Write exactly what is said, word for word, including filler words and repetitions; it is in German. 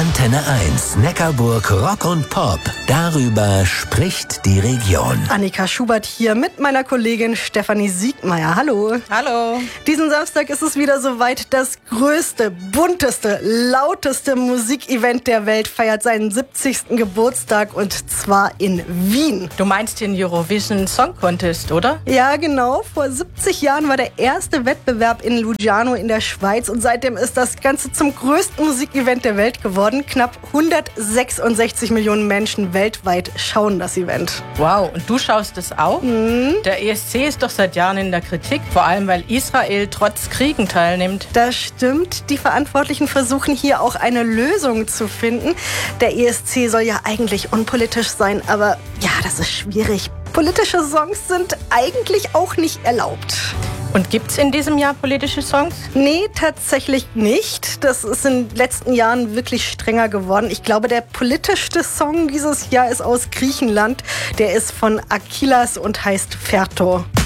Antenne eins, Neckarburg Rock und Pop. Darüber spricht die Region. Annika Schubert hier mit meiner Kollegin Stefanie Siegmeier. Hallo. Hallo. Diesen Samstag ist es wieder soweit. Das größte, bunteste, lauteste Musikevent der Welt feiert seinen siebzigsten Geburtstag, und zwar in Wien. Du meinst den Eurovision Song Contest, oder? Ja, genau. Vor siebzig Jahren war der erste Wettbewerb in Lugano in der Schweiz, und seitdem ist das Ganze zum größten Musikevent der Welt geworden. Knapp hundertsechsundsechzig Millionen Menschen weltweit schauen das Event. Wow, und du schaust es auch? Mhm. Der E S C ist doch seit Jahren in der Kritik, vor allem weil Israel trotz Kriegen teilnimmt. Das stimmt. Die Verantwortlichen versuchen hier auch eine Lösung zu finden. Der E S C soll ja eigentlich unpolitisch sein, aber ja, das ist schwierig. Politische Songs sind eigentlich auch nicht erlaubt. Und gibt's in diesem Jahr politische Songs? Nee, tatsächlich nicht. Das ist in den letzten Jahren wirklich strenger geworden. Ich glaube, der politischste Song dieses Jahr ist aus Griechenland. Der ist von Akilas und heißt Ferto.